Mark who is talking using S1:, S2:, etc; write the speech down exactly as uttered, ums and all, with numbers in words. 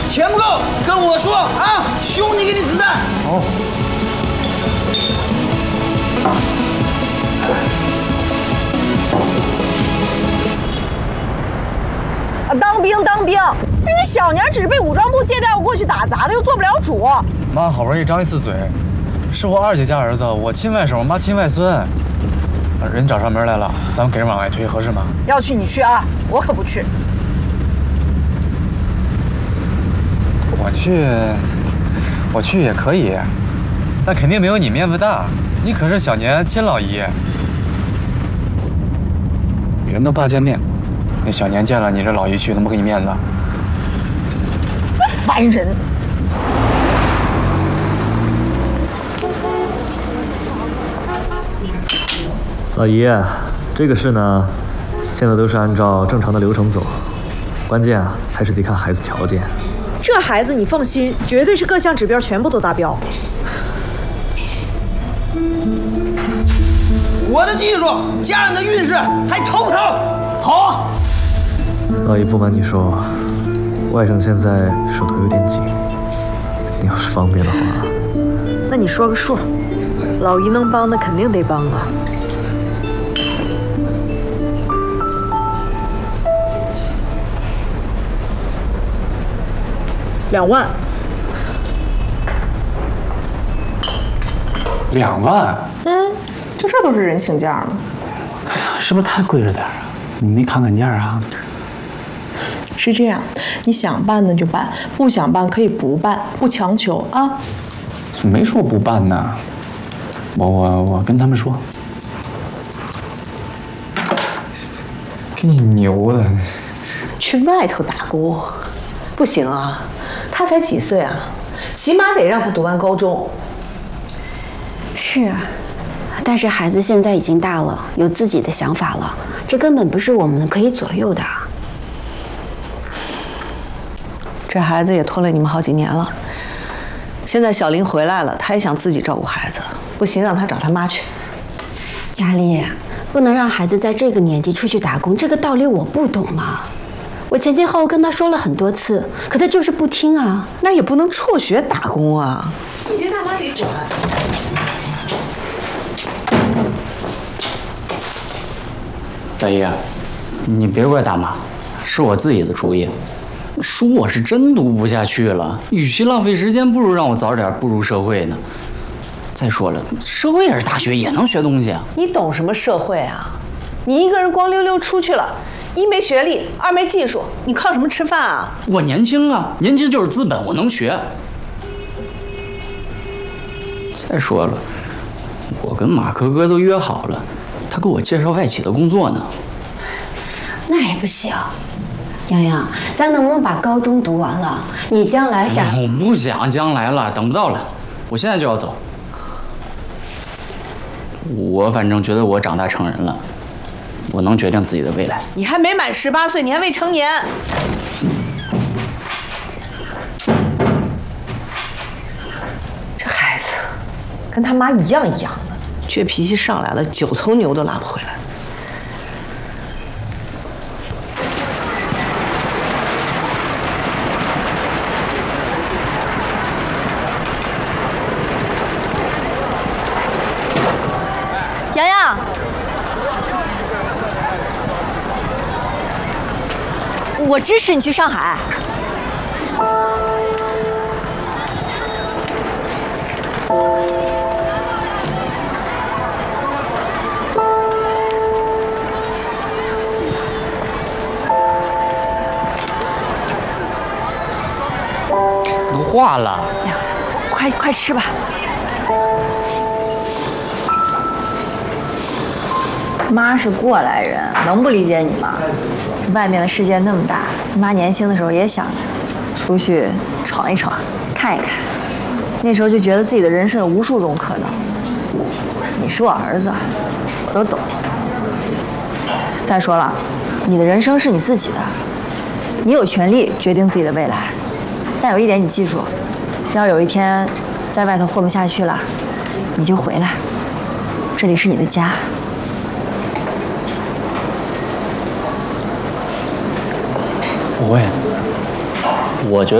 S1: 钱不够跟我说啊，兄弟给你子弹。
S2: 好。
S3: 啊，当兵当兵，人家小年只是被武装部借调过去打杂的，又做不了主。
S2: 妈好不容易张一次嘴，是我二姐家儿子，我亲外甥，妈亲外孙。人找上门来了，咱们给人往外推，合适吗？
S3: 要去你去啊，我可不去。
S2: 我去，我去也可以，但肯定没有你面子大。你可是小年亲老姨，人都怕见面，那小年见了你这老姨去，能不给你面子？
S3: 烦人！
S4: 老姨，这个事呢，现在都是按照正常的流程走，关键啊还是得看孩子条件。
S3: 这孩子你放心，绝对是各项指标全部都达标。
S1: 我的技术加上你的运势，还投不投？投！
S4: 老姨，不瞒你说，外甥现在手头有点紧，你要是方便的话，
S3: 那你说个数，老姨能帮的肯定得帮啊。两万。
S2: 两万？
S5: 嗯，就这都是人情价吗？
S6: 哎呀，是不是太贵了点啊？你没砍砍价啊？
S5: 是这样，你想办呢就办，不想办可以不办，不强求啊。
S6: 没说不办呢，我我我跟他们说。
S2: 给你牛的！
S7: 去外头打工，不行啊，他才几岁啊，起码得让他读完高中。
S8: 是啊，但是孩子现在已经大了，有自己的想法了，这根本不是我们可以左右的。
S7: 这孩子也拖累你们好几年了，现在小林回来了，他也想自己照顾孩子，不行让他找他妈去。
S8: 佳丽，不能让孩子在这个年纪出去打工，这个道理我不懂吗？我前前后后跟他说了很多次，可他就是不听啊。
S7: 那也不能辍学打工啊！
S3: 你这大妈得管。
S6: 大姨，你别怪大妈，是我自己的主意。书我是真读不下去了，与其浪费时间，不如让我早点步入社会呢。再说了，社会也是大学，也能学东西啊。
S7: 你懂什么社会啊？你一个人光溜溜出去了，一没学历，二没技术，你靠什么吃饭啊？
S6: 我年轻啊，年轻就是资本，我能学。再说了，我跟马科哥都约好了，他给我介绍外企的工作呢。
S8: 那也不行，洋洋，咱能不能把高中读完了？你将来想……
S6: 我不想将来了，等不到了，我现在就要走。我反正觉得我长大成人了，我能决定自己的未来。
S7: 你还没满十八岁，你还未成年。这孩子跟他妈一样一样的，倔脾气上来了，九头牛都拉不回来。
S3: 洋洋，我支持你去上海。
S6: 都化了。
S3: 呀，快快吃吧。
S9: 妈是过来人，能不理解你吗？外面的世界那么大，妈年轻的时候也想出去闯一闯，看一看。那时候就觉得自己的人生有无数种可能。你是我儿子，我都懂。再说了，你的人生是你自己的，你有权利决定自己的未来。但有一点你记住，要有一天在外头混不下去了，你就回来，这里是你的家。
S6: 不会，我觉得。